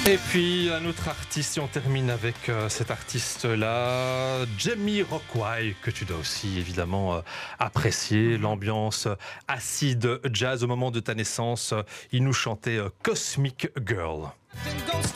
Et puis un autre artiste, et on termine avec cet artiste-là, Jamiroquai, que tu dois aussi évidemment apprécier. L'ambiance acide jazz au moment de ta naissance, il nous chantait Cosmic Girl.